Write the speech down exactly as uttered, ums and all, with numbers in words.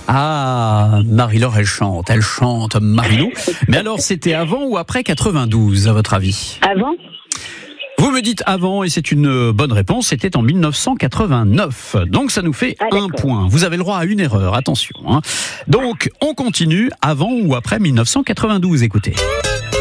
Ah, Marie-Laure, elle chante, elle chante, Marilou. Mais alors, c'était avant ou après quatre-vingt-douze, à votre avis ? Avant ? Vous me dites avant, et c'est une bonne réponse, c'était en mille neuf cent quatre-vingt-neuf. Donc ça nous fait Ah, un point. Vous avez le droit à une erreur, attention. Hein. Donc, on continue avant ou après mille neuf cent quatre-vingt-douze, écoutez.